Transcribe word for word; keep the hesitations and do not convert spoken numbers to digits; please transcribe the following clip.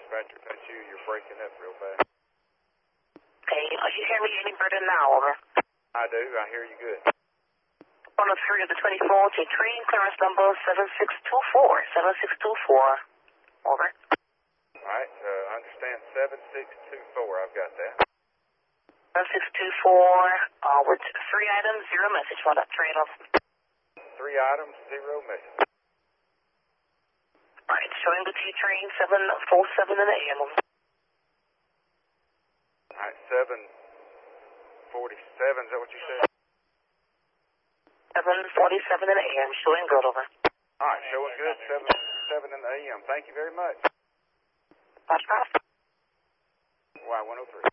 dispatcher. That's you. You're breaking up real fast. Okay, are you hearing me any better now, over? I do. I hear you good. one oh three of the twenty-four to train clearance number seven six two four. seven six two four. Over. All right. Uh, understand seven six two four. I've got that. seven six two four, uh, with three items, zero message for that train off. Three items, zero message. All right, showing the T train seven forty-seven in the A M. All right, seven forty-seven, is that what you said? seven forty-seven in the A M, showing good, over. All right, showing good, seven seven in the A M. Thank you very much. That's right. Y one oh three.